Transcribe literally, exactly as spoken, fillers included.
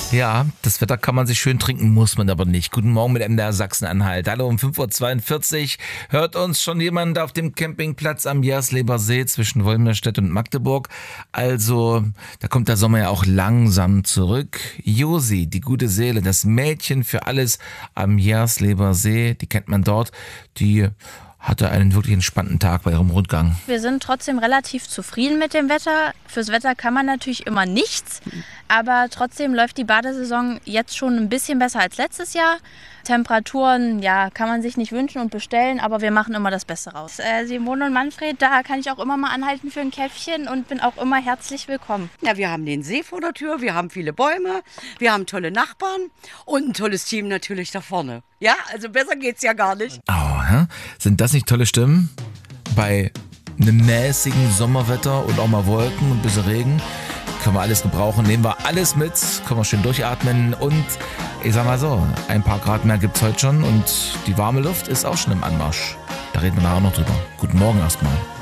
Ja, das Wetter kann man sich schön trinken, muss man aber nicht. Guten Morgen mit M D R Sachsen-Anhalt. Hallo, um fünf Uhr zweiundvierzig hört uns schon jemand auf dem Campingplatz am Jersleber See zwischen Wolmirstedt und Magdeburg. Also, da kommt der Sommer ja auch langsam zurück. Josi, die gute Seele, das Mädchen für alles am Jersleber See, die kennt man dort, die hatte einen wirklich entspannten Tag bei ihrem Rundgang. Wir sind trotzdem relativ zufrieden mit dem Wetter. Fürs Wetter kann man natürlich immer nichts, aber trotzdem läuft die Badesaison jetzt schon ein bisschen besser als letztes Jahr. Temperaturen, ja, kann man sich nicht wünschen und bestellen, aber wir machen immer das Beste raus. Äh, Simone und Manfred, da kann ich auch immer mal anhalten für ein Käffchen und bin auch immer herzlich willkommen. Ja, wir haben den See vor der Tür, wir haben viele Bäume, wir haben tolle Nachbarn und ein tolles Team natürlich da vorne. Ja, also besser geht's ja gar nicht. Oh, hä? Sind das nicht tolle Stimmen? Bei einem mäßigen Sommerwetter und auch mal Wolken und ein bisschen Regen können wir alles gebrauchen, nehmen wir alles mit, können wir schön durchatmen und ich sag mal so, ein paar Grad mehr gibt's heute schon und die warme Luft ist auch schon im Anmarsch. Da reden wir nachher noch drüber. Guten Morgen erstmal.